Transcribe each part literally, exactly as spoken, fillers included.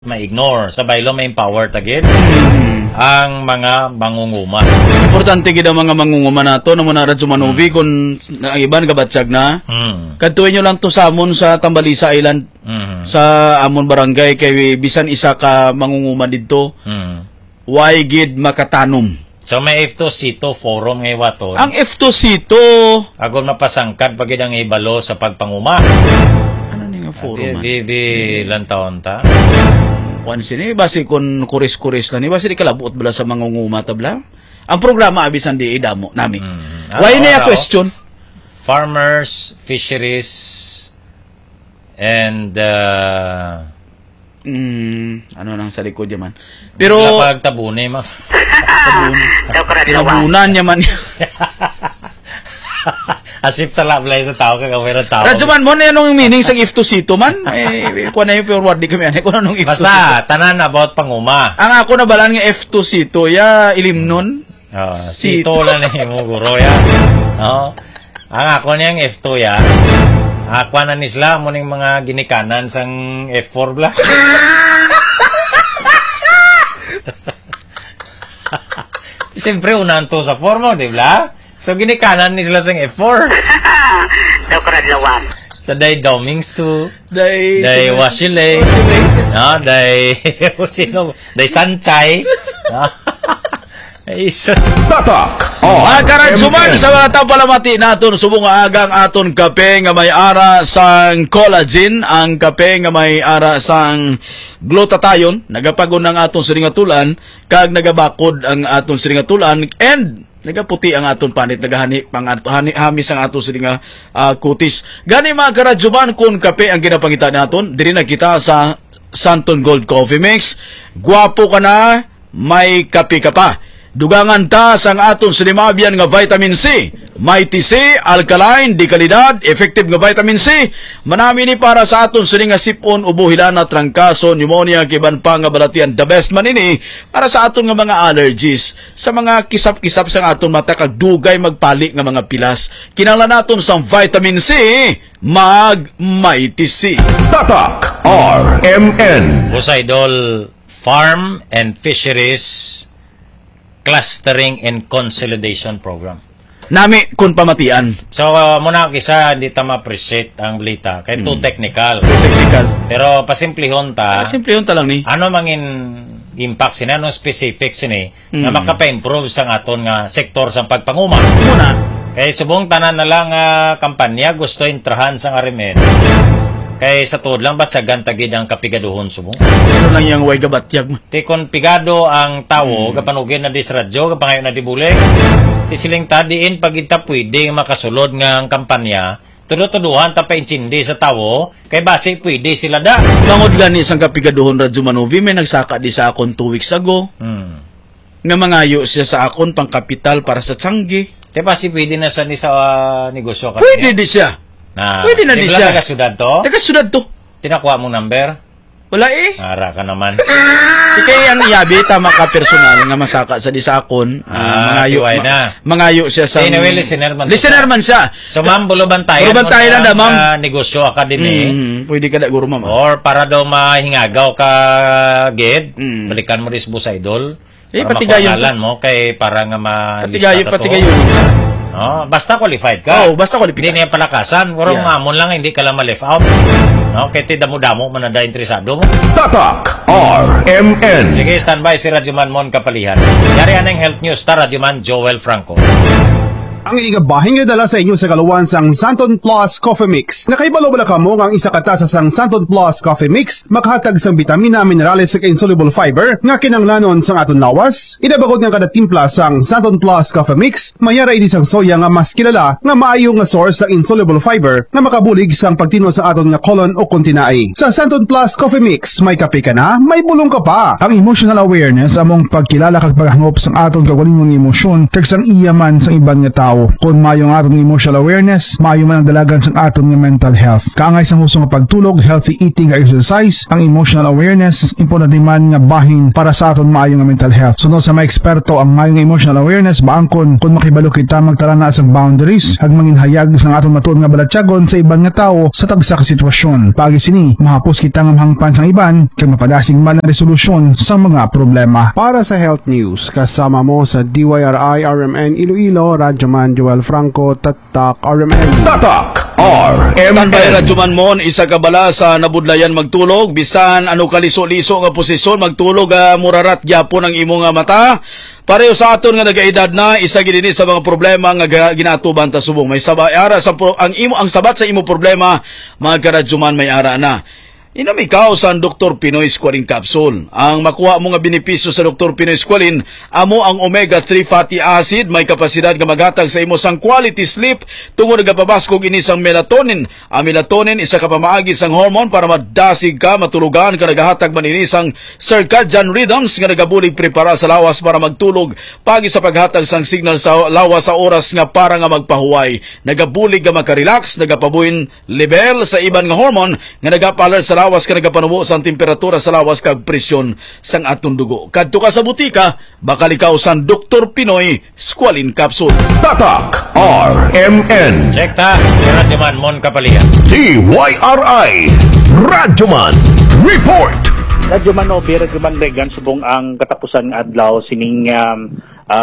ma-ignore. Sa baylo may empower tagid ang mga mangunguma. Importante gid ang mga mangunguma nato na muna radyo manuvi mm. kung ang iban kabatsyag na. Mm. Kadtuin nyo lang to sa amon sa Tambalisa Island mm. sa amon barangay kay bisan isa ka mangunguma didto. Mm. Why gid makatanom. So may F two C two forum ngay waton. Ang F two C two agon mapasangkad pagid ang ibalo sa pagpanguma. Ano ni nga forum? Bi bi lan taon ta. Kuan sini basi kun kuris-kuris na ni basi di kalabot bala sa mangunguma tabla. Ang programa abisan di idamo nami. Mm. Why ano, na question? Farmers, fisheries and uh, mm, ano nang sa likod yaman. Pero pag tabune ma. Tabune. Tinabunan yaman. Asip sa lablay sa tao kaya meron tao. Radyo man mo na yung meaning sa if to see to man. Eh, kuha na yung forward di kami. Kuha na nung if to see to. Basta, tanan about panguma. Ang ako na balan nga F two C two, ya ilim nun. Oh, sito lang na yung guro ya. No? Ang ako niyang F two ya. Ako na nisla mo ning mga ginikanan sang F four bla. Siyempre, unahan to sa forma, di ba? So, ginikanan ni sila sa F four. Daw karadlawan. Sa day Domingsu, day, day Wasile, no, day, sino, day Sanchay, no? Jesus. Tatak! Oh, agaran suman sa mga tao palamati naton subong agang aton kape nga may ara sang collagen, ang kape nga may ara sang glutathione, nagapagon ng aton siringatulan, kag nagabakod ang aton siringatulan, and nagaputi ang aton panit, nagahani pang hani hamis ang aton sininga uh, kutis. Gani mga karadyoman kung kape ang ginapangita naton, diri na kita sa Santon Gold Coffee Mix. Guwapo ka na, may kape ka pa. Dugangan ta sang aton sinimabyan nga vitamin C. Mighty C, alkaline, di kalidad, effective nga vitamin C. Manami ni para sa aton sininga sipon, ubo, hilana, trangkaso, pneumonia, kiban pa nga balatian. The best man ini para sa aton nga mga allergies. Sa mga kisap-kisap sang aton mata kag dugay magpali nga mga pilas. Kinahanglan naton sang vitamin C, mag Mighty C. Tatak R M N. Busaydol Farm and Fisheries Clustering and Consolidation Program. Nami kun pamatian. So, uh, muna kisa, hindi ta ma-appreciate ang balita. Kaya too mm. technical. Too technical. Pero pasimplihon ta. Pasimplihon ta lang ni. Ano mangin impact sini, ano specific sini, mm. na makapa-improve sa aton nga sektor sa pagpanguma. Muna. Kaya subong tanan na lang uh, kampanya, gusto intrahan sa arimen. Kay sa tuod lang, ba't sa gantagid ang kapigaduhon subong? Ano lang yung way gabatyag mo? Ti kon pigado ang tawo, hmm. kapanugin na di sa radyo, kapangayon na di bulik. Ti siling tadiin, pag ita pwede makasulod nga ang kampanya, tudo-tuduhan ta pa insindi sa tawo, kay base pwede sila da. Bangod gani sang kapigaduhon radyo manovi, may nagsaka di sa akon two weeks ago. Hmm. Nga mangayo siya sa akon pang kapital para sa Changi. Ti base pwede na sa ni sa uh, negosyo ka. Pwede di siya. Na, pwede na di siya. Taga-sudad to? Taga-sudad to. Tinakuha mong number? Wala eh. Ara ka naman. Kaya ang iyabi, tama ka personal nga masaka sa disakon. Uh, ah, mangayo, ma na. mangayo siya sa... Anyway, listener man. Listener man siya. So, ma'am, bulubantayan. Bulubantayan na da, ma'am. Uh, negosyo academy. Mm, pwede ka da, guro, ma'am. Or para daw mahingagaw ka, Ged, mm. balikan mo rin sa Busaydol. Eh, para makuangalan mo, kay para nga ma-lista patigayon, ka to. Patigayon, no, basta qualified ka. Oo, oh, basta qualified. Hindi niya palakasan. Warang yeah. mamon lang, hindi ka lang ma-left out. No, kaya tidamo-damo, manada interesado mo. Tatak R M N. Sige, standby si Radyoman Mon Kapalihan. Yari anong health news ta, Radyoman Joel Franco. Ang igabahing nga dala sa inyo sa kaluwan sang Santon Plus Coffee Mix. Nakaibalo-bala ka mo ang isa katasa sang Santon Plus Coffee Mix, makahatag sang bitamina, minerales ug insoluble fiber nga kinahanglanon sang aton lawas. Idabagod nga kada timpla sang Santon Plus Coffee Mix, mayara ini sang soya nga mas kilala nga maayo nga source sa insoluble fiber nga makabulig sang pagtino sa aton nga colon o kontinai. Sa Santon Plus Coffee Mix, may kape ka na, may bulong ka pa. Ang emotional awareness among pagkilala kag paghangop sang aton kaugalingong emosyon kag sang iyaman sang iban nga tao tao. Kung mayo ang aton emotional awareness, mayo man ang dalagan sa aton nga mental health. Kaangay sa huso nga pagtulog, healthy eating nga exercise, ang emotional awareness, importante man nga bahin para sa aton maayo nga mental health. Sunod sa mga eksperto, ang mayo nga emotional awareness baangkon kung makibalo kita magtarana sa boundaries, hag manginhayag sa aton matuod nga balatyagon sa iban nga tao sa tagsa ka sitwasyon. Pagi sini, mahapos kita nga mahangpan sang iban kay mapadasig man ang resolusyon sa mga problema. Para sa Health News, kasama mo sa D Y R I R M N Iloilo, Radyoman Joel Franco, Tatak R M N. Tatak R M N. Standby Radyoman mon, isa ka bala sa nabudlayan magtulog, bisan ano kaliso-liso nga posisyon, magtulog uh, murarat gyapon ang imo nga mata. Pareho sa aton nga nagaedad na, isa gid sa mga problema nga ginatuban ta subong. May sabay ara sa ang imo ang sabat sa imo problema, mga karadyoman may ara na. Inom ikaw sa Doctor Pinoy Squalene Capsule. Ang makuha mo nga benepisyo sa Doctor Pinoy Squalene, amo ang omega three fatty acid, may kapasidad nga maghatag sa imo sang quality sleep tungod nagapabaskog ini sang melatonin. Ang melatonin isa ka pamaagi sang hormone para madasig ka, matulugan ka, nagahatag man ini sang circadian rhythms nga nagabulig prepara sa lawas para magtulog, pagi sa paghatag sang signal sa lawas sa oras nga para nga magpahuway. Nagabulig nga makarelax, nagapabuin level sa iban nga hormone nga nagapalar sa lawas ka nagapanubo sa temperatura sa lawas kag presyon sang atong dugo. Kadto ka sa butika, bakal ikaw sa Doctor Pinoy Squalene Capsule. Tatak R M N. Check ta, si Radyoman Mon Kapalian. D Y R I Radyoman Report. Radyoman Obi, Radyoman Regan, subong ang katapusan nga adlaw sining um,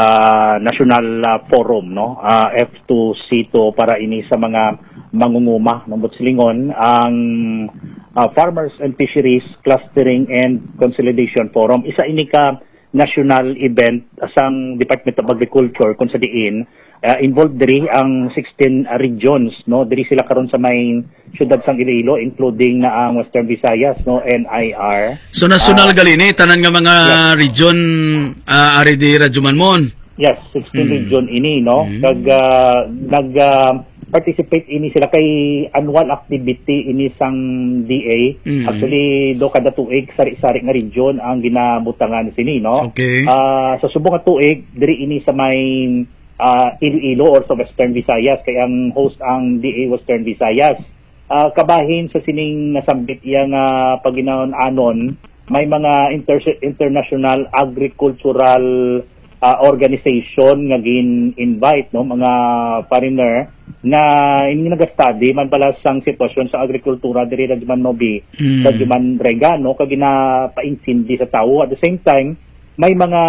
uh, National uh, Forum, no? Uh, F two C two para ini sa mga mangunguma ng Butsilingon, ang uh, Farmers and Fisheries Clustering and Consolidation Forum. Isa ini ka national event sang Department of Agriculture kung sa diin uh, involved diri ang sixteen uh, regions, no? Diri sila karon sa may syudad sang Iloilo, including na ang Western Visayas, no, N I R. So national uh, galini tanan nga mga yes. region uh, ari di Radyoman mon. Yes, sixteen mm. region ini, no. Mm. Kag uh, nag uh, participate ini sila kay annual activity ini sang D A. Mm. Actually do kada tuig sari-sari nga region ang ginabutangan sini, no. Okay. Uh, sa subong nga tuig diri ini sa may uh, Iloilo or sa Western Visayas, kay ang host ang D A Western Visayas. Uh, kabahin sa sining nasambit yang uh, paginaon-anon, may mga inter- international agricultural uh, organization nga gin-invite, no, mga foreigner na ini nag-study man pala sang sitwasyon sa agrikultura diri sa Nobi, mm. sa Regan, no, kag ginapaintindi sa tao. At the same time, may mga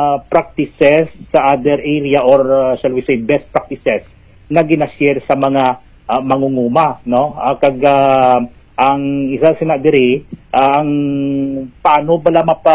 practices sa other area or uh, shall we say best practices na ginashare sa mga uh, mangunguma, no. Uh, kag uh, ang isa sina diri uh, ang paano bala mapa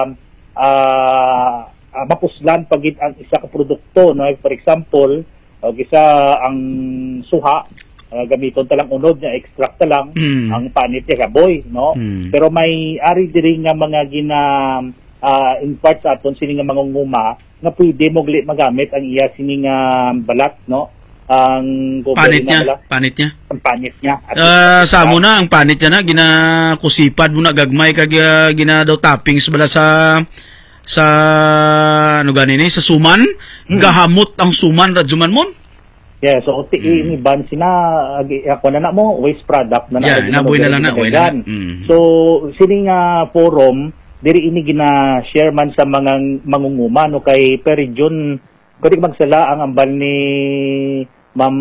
uh, uh, mapuslan pagid ang isa ka produkto, no. For example, o isa ang suha, uh, gamiton talang unod niya, extract talang, mm. ang panit niya kaboy, no? Mm. Pero may ari diri nga mga gina uh, in part sa aton sini nga mangunguma nga pwede mo gali magamit ang iya sini nga balat, no? Ang panit niya, bala, panit niya. Ang panit niya. Uh, sa mo na ang panit niya na ginakusipad mo na gagmay kag uh, gina daw toppings bala sa sa ano ganini sa suman, hmm. gahamot ang suman Radyoman mon. Yeah, so ti hmm. ini ban sina ako na na mo waste product na yeah, na nabuy na lang na, na. Mm. So sining uh, forum diri ini gina share man sa mga mangunguma, no, kay per region pwede magsala ang ambal ni Ma'am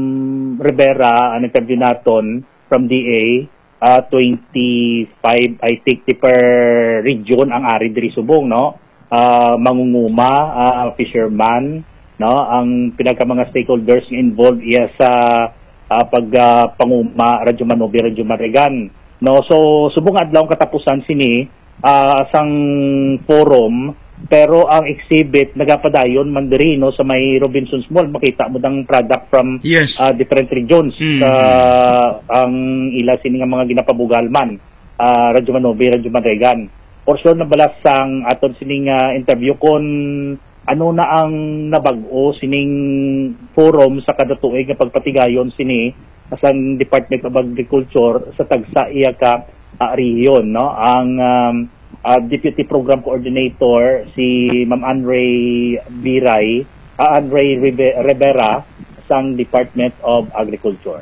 Rivera ang interview naton from D A. Uh, twenty-five I think per region ang ari diri subong, no. Uh, mangunguma, uh, fisherman, no, ang pinaka mga stakeholders involved iya sa uh, pag uh, panguma Radyoman Obi, Radyoman Regan, no. So subong adlaw katapusan sini uh, sang forum, pero ang exhibit nagapadayon man diri, no, sa may Robinsons Mall. Makita mo dang product from yes. uh, different regions. Mm-hmm. uh, ang ila sini nga mga ginapabugalman uh, Radyoman Obi, Radyoman Regan. Portion na balas sang aton sining uh, interview kon ano na ang nabag-o sining forum sa kada tuig nga pagpatigayon sini asang Department of Agriculture sa tagsa iya ka uh, region, no. Ang um, uh, Deputy Program Coordinator si Ma'am Andre Biray uh, Andre Ribe- Rivera sang Department of Agriculture.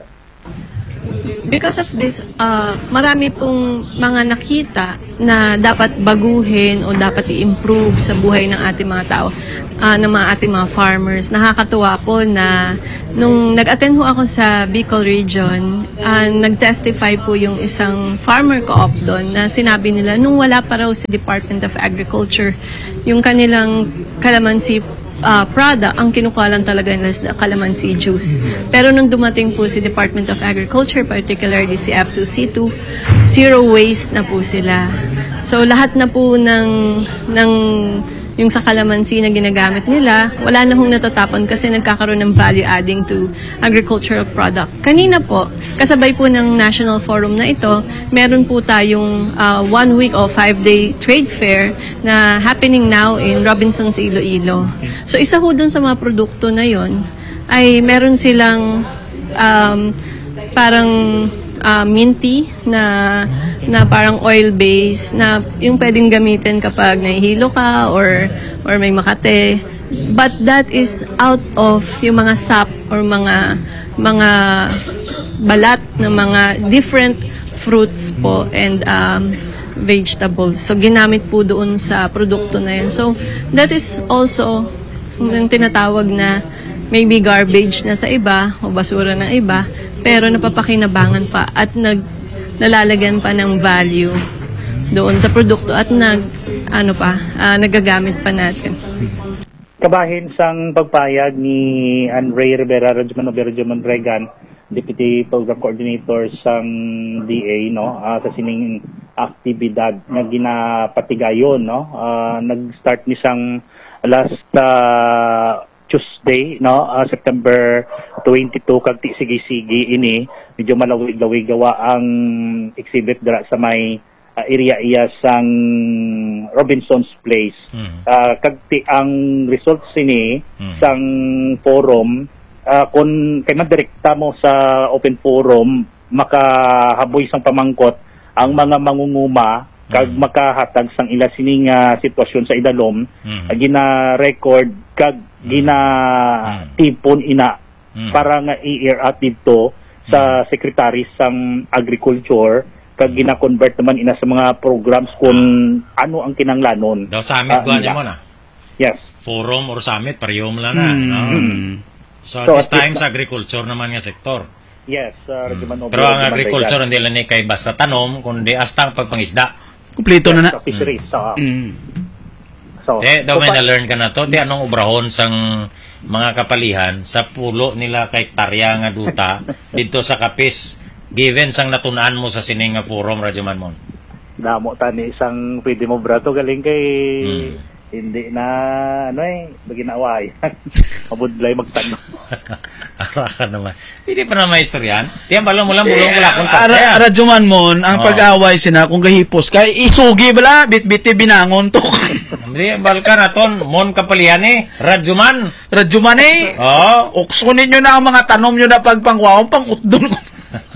Because of this, uh, marami pong mga nakita na dapat baguhin o dapat i-improve sa buhay ng ating mga tao, uh, ng mga ating mga farmers. Nakakatuwa po na nung nag-attend ho ako sa Bicol Region, uh, nag-testify po yung isang farmer co-op doon na sinabi nila nung wala pa raw si Department of Agriculture, yung kanilang calamansi Uh, product, ang kinukuha lang talaga nila is the calamansi juice. Pero nung dumating po si Department of Agriculture, particularly si F two C two, zero waste na po sila. So lahat na po ng, ng yung sa calamansi na ginagamit nila, wala na hong natatapon kasi nagkakaroon ng value adding to agricultural product. Kanina po, kasabay po ng National Forum na ito, meron po tayong uh, one week o five day trade fair na happening now in Robinsons, Iloilo. So isa ho dun sa mga produkto na yon ay meron silang um, parang uh, minty na na parang oil base na yung pwedeng gamitin kapag nahihilo ka or or may makate, but that is out of yung mga sap or mga mga balat ng mga different fruits po and um, vegetables. So ginamit po doon sa produkto na yun. So that is also yung tinatawag na maybe garbage na sa iba o basura ng iba, pero napapakinabangan pa at nag nalalagyan pa ng value doon sa produkto at nag ano pa uh, nagagamit pa natin. Kabahin sang pagpayag ni Andre Rivera Rajuman of Rajuman Regan, Deputy Program Coordinator sang D A, no, uh, sa sining aktibidad na ginapatigayon, no, uh, nag-start ni sang last uh, Tuesday, no, uh, September twenty-two, kag ti sige-sige ini medyo malawig-lawig gawa ang exhibit dira sa may uh, area iya sang Robinson's Place. Mm. Uh, kag ti ang results ini mm. sang forum, uh, kung kay madirekta mo sa open forum, makahaboy sang pamangkot ang mga mangunguma kag mm. makahatag sang ila sining uh, sitwasyon sa idalom, mm. uh, gina-record kag gina-tipon ina mm. para nga i-air out dito sa mm. Secretary sang Agriculture kag gina-convert naman ina sa mga programs kung mm. ano ang kinanglanon. Daw summit uh, mo na. Yes. Forum or summit, pareho mo lang na. Mm. No? Mm. So, so this time sa agriculture naman nga sektor. Yes. Uh, mm. Pero ang agriculture hindi lang ni kay basta tanom, kundi astang pagpangisda. Kumplito yes, na na. Fisheries. So, mm. so, de, daw so, may na-learn ka na to. Di anong obrahon sang mga kapalihan sa pulo nila kay Tarya nga duta dito sa Kapis, given sang natunaan mo sa sining nga forum, Rajuman Mon. Damo tani isang pwede mo brato galing kay hmm. hindi na ano eh baginaway. Mabudlay magtanong. Ara ka naman. Hindi pa na may istoryan. Tiyan bala mo lang bulong wala kung tatay. Ara, Rajuman Mon, ang oh. pag-away sina kung gahipos kay isugi bala bit-biti binangon to. Hindi balka na ton mon kapalihan eh. Rajuman. Rajuman eh. Oh, ukso ninyo na ang mga tanom nyo na pagpangwaon pang utdon ko.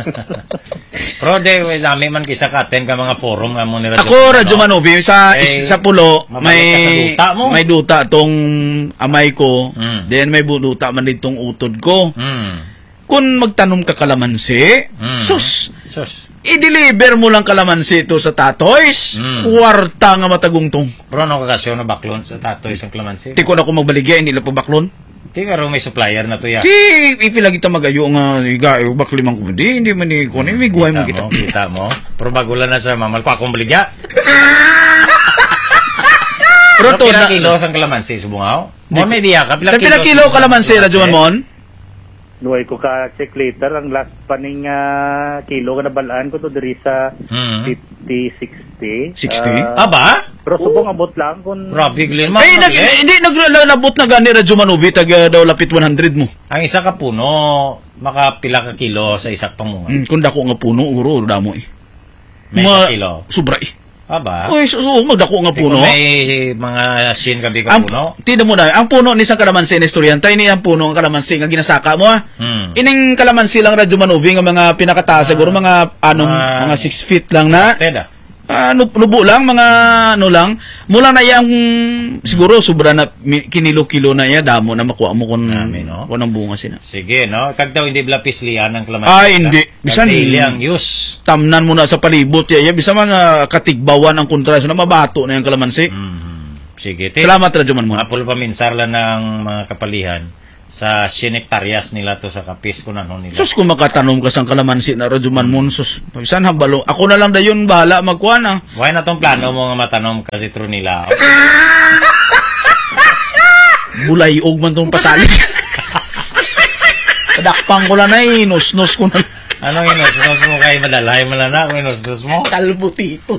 Pero de dami man kisa katen ka mga forum nga mo ni Rajuman. Ako Rajuman Ovi sa eh, sa pulo may duta may duta tong amay ko. Mm. Then may duta man ditong utod ko. Mm. Kung magtanom ka kalamansi, mm. sus. Sus. I-deliver mo lang kalamansi ito sa Tatoys. Mm. Kwarta nga matagungtong. Pero ano kakasyon na baklon sa Tatoys ang kalamansi? Di ko na ako magbaligya, hindi lang pa baklon. Di ka may supplier na to ya. Di, ipilag kita magayo nga, igayo, baklimang ko. Di, hindi man ni ko. May guhay mo kita. Mo, kita mo. Pero bago lang na sa mamal ko akong baligya. Pero to na. Kilo sang kalamansi, subungaw? Mon may diya ka. Pila kilo kalamansi, Rajuman Mon? Nuway ko ka check later, ang last paning uh, kilo ka nabalaan ko to diri sa mm-hmm. fifty, sixty. sixty? Uh, Aba? Pero subong abot lang kung... Grabe, Glenn. Ay, nag, hindi, naglalabot na gani Rajuman Ovi, tag uh, daw lapit one hundred mo. Ang isa ka puno, makapila ka kilo sa isa pamunga. Mm, kung dako nga puno, uro, damo eh. May mga kilo? Sobra eh. Aba? Uy, so, so magdako nga puno. May mga sin gabi ka ang, puno. Tida mo na, ang puno ni sa kalamansi na estudyante, ini ang puno ng kalamansi nga ginasaka mo ha. Hmm. Ining kalamansi lang Rajuman Ovi nga mga pinakataas, uh, siguro mga anong, mga, mga six feet lang na. Teda. Ah, nu- nubo lang, mga ano lang. Mula na yang, siguro, sobra na, mi- kinilo-kilo na iya, damo na makuha mo kung, Dami, no? kung ang bunga sina. Sige, no? Kag daw hindi bla pislian ang kalamansi. Ay, hindi. Bisan- Bisan ang use. Tamnan mo na sa palibot, iya, bisa man uh, katigbawan ang kontrasyon na mabato na yung kalamansi. Mhm. Sige, te. Salamat, Radyo Man mo. Apol paminsar lang ng mga kapalihan sa sinektaryas nila to sa kapis ko na no nila. Sus, kung makatanom ka sa kalamansi na Radyo Man mo, sus, bisan hambalo. Ako na lang dayon, bahala, magkuha na. Why na tong plano mo nga matanom kasi true nila? Bulayog man tong pasali. Padakpang ko lang na eh, nus-nus ko na. Anong inus-nus mo kay madalay mo lang na kung inus-nus mo? Kalbutito.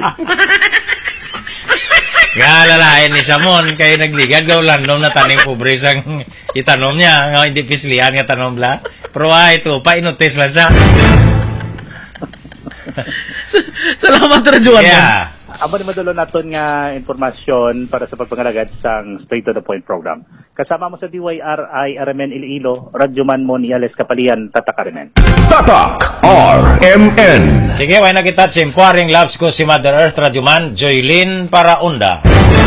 Nga lalahin ni Samon kayo nagligad gaw landom na taning pobre sang itanom niya nga hindi pislian nga tanom bla. Pero ay ito pa inotes lang siya. Salamat, Radyo Man mo. Yeah. Amo ni madulon naton nga impormasyon para sa pagpangalagad sang Straight to the Point program. Kasama mo sa D Y R I R M N Iloilo, Radyo Man mo ni Ales Kapalian, Tatak R M N. Tatak R M N. Sige, why na kita chimpuaring labs ko si Mother Earth Radyoman Joylyn Paraunda.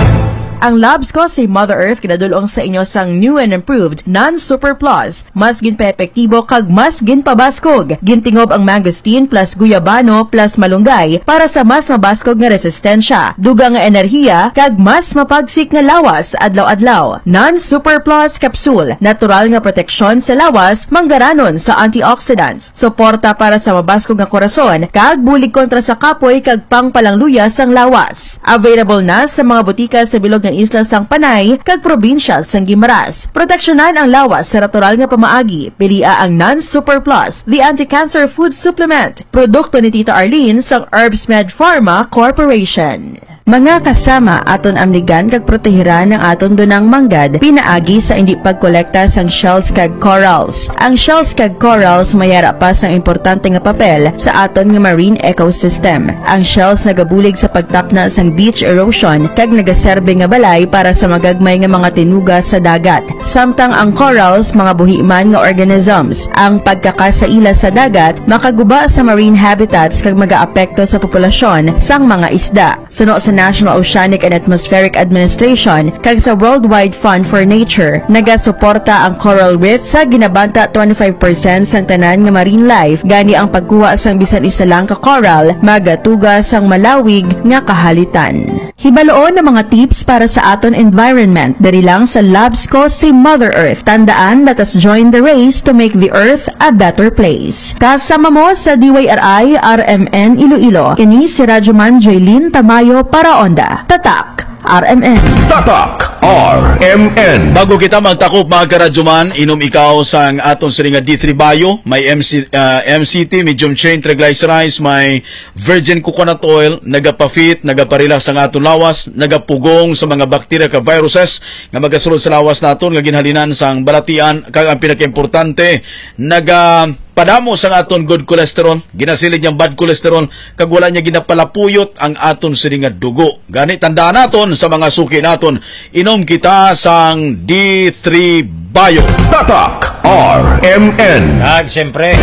Ang labs ko si Mother Earth kinadulong sa inyo sang new and improved non-super plus. Mas ginpa-epektibo kag mas ginpabaskog. Gintingob ang mangosteen plus guyabano plus malunggay para sa mas mabaskog nga resistensya. Dugang nga enerhiya kag mas mapagsik nga lawas adlaw-adlaw. Non-super plus capsule. Natural nga proteksyon sa lawas manggaranon sa antioxidants. Suporta para sa mabaskog nga korason kag bulig kontra sa kapoy kag pangpalangluya sang lawas. Available na sa mga butika sa bilog ng isla sang Panay kag probinsya sang Guimaras. Proteksyonan ang lawas sa natural nga pamaagi. Pilia ang non-super plus, the anti-cancer food supplement. Produkto ni Tita Arlene sang Herbsmed Pharma Corporation. Mga kasama, aton amnigan kag protehiran ng aton dunang manggad pinaagi sa hindi pagkolekta sang shells kag corals. Ang shells kag corals mayara pa sang importante nga papel sa aton nga marine ecosystem. Ang shells nagabulig sa pagtapna sang beach erosion kag nagaserbe nga balay para sa magagmay nga mga tinuga sa dagat. Samtang ang corals mga buhiman nga organisms. Ang pagkakasaila sa dagat makaguba sa marine habitats kag magaapekto sa populasyon sang mga isda. Suno sa National Oceanic and Atmospheric Administration kag sa Worldwide Fund for Nature nagasuporta ang coral reef sa ginabanta twenty-five percent sang tanan nga marine life gani ang pagkuha sang bisan isa lang ka coral magatuga sang malawig nga kahalitan. Hibaloon ng mga tips para sa aton environment diri lang sa labs ko si Mother Earth. Tandaan, let us join the race to make the earth a better place. Kasama mo sa D Y R I R M N Iloilo. Kini si Radyoman Joylyn Tamayo para Onda. Tatak R M N. Tatak R M N. Bago kita magtakop mga karadyoman, inom ikaw sang aton sininga D three Bio, may M C, uh, M C T, medium chain triglycerides, may virgin coconut oil, nagapafit, nagaparelax ang aton lawas, nagapugong sa mga bakterya ka viruses, nga magasulod sa lawas naton, nga ginhalinan sang balatian, kag ang pinakaimportante, naga padamo sa aton good cholesterol, ginasilig niyang bad cholesterol, kag wala niya ginapalapuyot ang aton sininga dugo. Gani tandaan naton sa mga suki naton, inom kita sang D three Bio. Tatak R M N. Kag siyempre,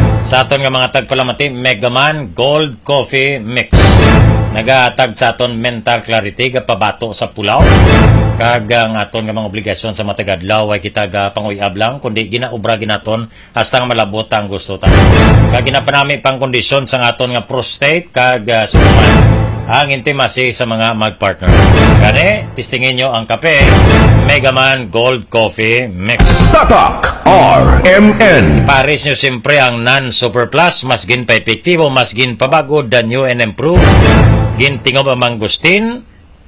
sa aton nga mga tagpalamati, Megaman Gold Coffee Mix. Nagatag sa aton mental clarity ga pabato sa pulaw. Kag ang aton nga mga obligasyon sa matagadlaw ay kita ga panguyab lang kundi ginaubra ginaton hasta nga malabot ang gusto ta. Kag ginapanami pang kondisyon sa aton nga prostate kag uh, suman ang intimacy sa mga mag-partner. Gani, tistingin nyo ang kape Megaman Gold Coffee Mix. Tatak R M N. Paris nyo siyempre ang non-super plus, mas gin pa epektibo, mas gin pabago, the new and improved. Gintingob ang mangustin,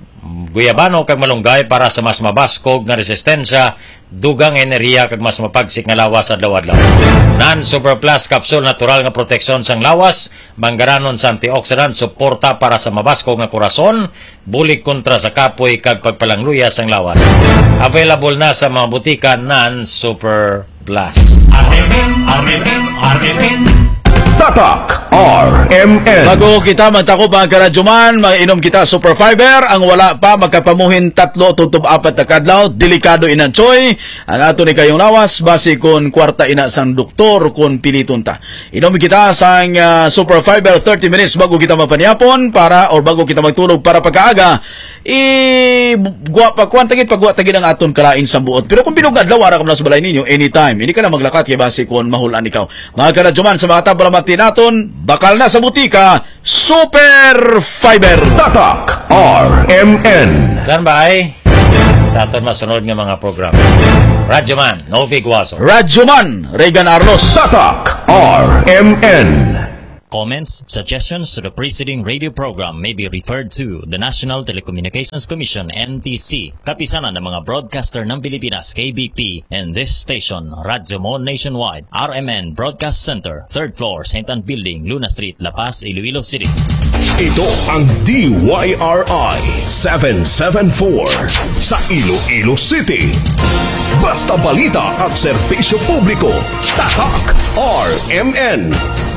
guyabano kag malunggay para sa mas mabaskog nga resistensya, dugang enerhiya kag mas mapagsik nga lawas adlaw-adlaw. Non-super plus capsule, natural nga proteksyon sang lawas, manggaranon sa antioxidant, suporta para sa mabaskog nga korason, bulig kontra sa kapoy kag pagpalangluya sang lawas. Available na sa mga butika non-super plus. R M N, R M N, R M N. Tatak R M N. Bago kita magtakop mga karadyoman, mainom kita super fiber. Ang wala pa, magkapamuhin tatlo tutup apat na kadlaw. Delikado inanchoy. Ang ato ni kayong lawas, base kun kwarta ina sang doktor kun piliton ta. Inom kita sang uh, super fiber thirty minutes bago kita mapaniapon para or bago kita magtulog para pagkaaga. I gwa pa kwan tagit pagwa tagit ang aton kalain sa buot. Pero kung binugad law ara ka na sa balay ninyo anytime. Hindi ka na maglakat kay base kun mahulan ikaw. Mga karadyoman, sa mga tabalamati naton, bakal na sa butika, super fiber. Tatak R M N. Saan ba ay? Sa aton masunod nga mga program. Radyoman, Novi Guaso. Radyoman, Regan Arlos. Tatak R M N. Comments, suggestions to the preceding radio program may be referred to the National Telecommunications Commission N T C, kapisanan ng mga broadcaster ng Pilipinas K B P, and this station, Radyo Mo Nationwide, R M N Broadcast Center, third floor, Saint Anne Building, Luna Street, La Paz, Iloilo City. Ito ang D Y R I seven seven four sa Iloilo City. Basta balita at serbisyo publiko. Tatak R M N.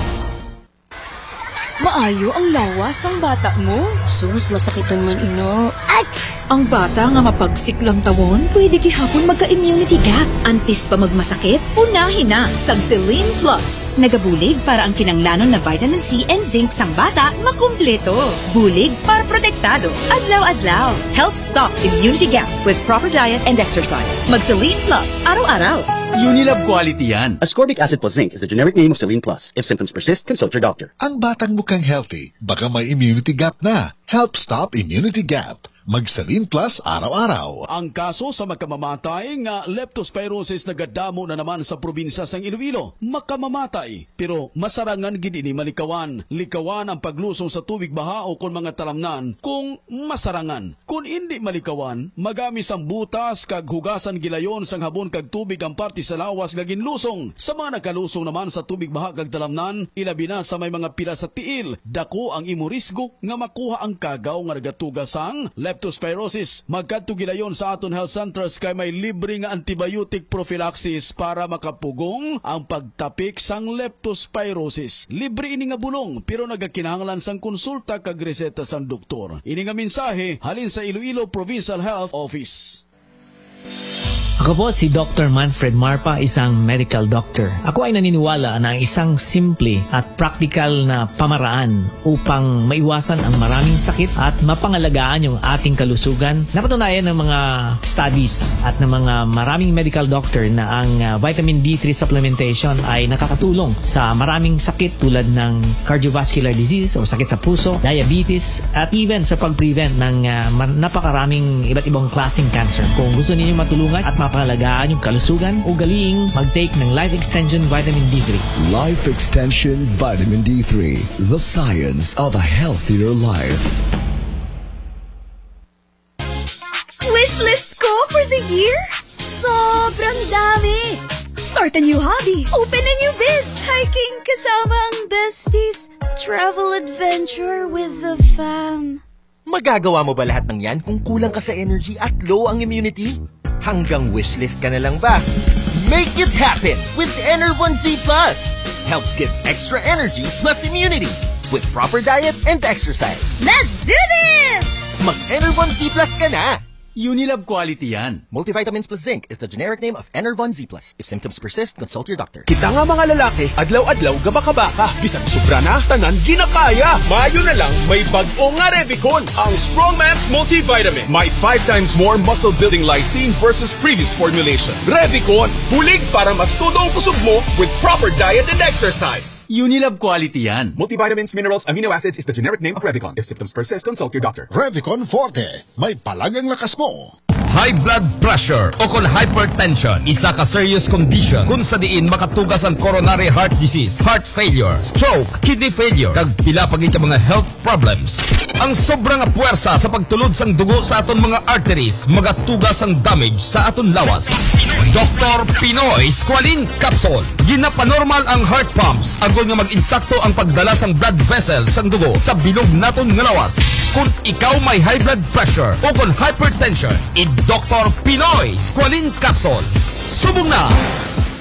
Maayo ang lawas ang bata mo. Sus, masakiton man ino. Ay! Ang bata nga mapagsiklang tawon, pwede gihapon magka-immunity gap. Antis pa magmasakit, unahin na sa Celine Plus. Nagabulig para ang kinanglanon na vitamin C and zinc sang bata makumpleto. Bulig para protektado. Adlaw-adlaw. Help stop immunity gap with proper diet and exercise. Mag-Celine Plus araw-araw. Unilab quality yan. Ascorbic acid plus zinc is the generic name of Celine Plus. If symptoms persist, consult your doctor. Ang batang mukhang healthy, baka may immunity gap na. Help stop immunity gap. Mag-Celine Plus araw-araw. Ang kaso sa magkamamatay nga leptospirosis nagadamo na naman sa probinsya sang Iloilo. Makamamatay, pero masarangan gid ini malikawan. Likawan ang paglusong sa tubig baha o kon mga talamnan kung masarangan. Kung hindi malikawan, magamis ang butas kag hugasan gilayon sang habon kag tubig ang parte sa lawas nga ginlusong. Sa mga nakalusong naman sa tubig baha kag talamnan, ilabi na sa may mga pila sa tiil, dako ang imo risgo nga makuha ang kagaw nga nagatuga sang leptospirosis. Magkadto gilayon sa aton health centers kay may libre nga antibiotic prophylaxis para makapugong ang pagtapik sang leptospirosis. Libre ini nga bulong pero nagakinahanglan sang konsulta kag reseta sang doktor. Ini nga mensahe halin sa Iloilo Provincial Health Office. Ako po si Doctor Manfred Marpa, isang medical doctor. Ako ay naniniwala na ang isang simple at practical na pamaraan upang maiwasan ang maraming sakit at mapangalagaan yung ating kalusugan. Napatunayan ng mga studies at ng mga maraming medical doctor na ang uh, vitamin D three supplementation ay nakakatulong sa maraming sakit tulad ng cardiovascular disease o sakit sa puso, diabetes, at even sa pag-prevent ng uh, napakaraming iba't ibang klaseng cancer. Kung gusto niyo matulungan at mapangalagaan yung kalusugan, ugaling mag-take ng Life Extension Vitamin D three. Life Extension Vitamin D three, the science of a healthier life. Wishlist ko for the year? Sobrang dami! Start a new hobby, open a new biz, hiking kasama ang besties, travel adventure with the fam. Magagawa mo ba lahat ng yan kung kulang ka sa energy at low ang immunity? Hanggang wishlist ka na lang ba? Make it happen with Enervon Z Plus. Helps give extra energy plus immunity with proper diet and exercise. Let's do this! Mag-Enervon Z Plus ka na! Unilab quality yan. Multivitamins plus zinc is the generic name of Enervon Z Plus. If symptoms persist, consult your doctor. Kita nga mga lalaki, adlaw-adlaw gabaka-baka. Bisan sobra na, tanan ginakaya. Mayo na lang, may bag-o nga Revicon. Ang Strongman's Multivitamin. May five times more muscle-building lysine versus previous formulation. Revicon, hulig para mas tudong kusog mo with proper diet and exercise. Unilab quality yan. Multivitamins, minerals, amino acids is the generic name of Revicon. If symptoms persist, consult your doctor. Revicon Forte. May palagang lakas mo. High blood pressure o kon hypertension, isa ka serious condition kung sa diin makatugas ang coronary heart disease, heart failure, stroke, kidney failure, kag pila pagit ka mga health problems. Ang sobrang puwersa sa pagtulod sang dugo sa aton mga arteries, magatugas ang damage sa aton lawas. Doctor Pinoy Squalene Capsule. Ginapanormal ang heart pumps, agol nga mag-insakto ang pagdala sang blood vessels sang dugo sa bilog naton nga lawas. Kung ikaw may high blood pressure o kon hypertension, i Doctor Pinoy Squalene Capsule. Subong na!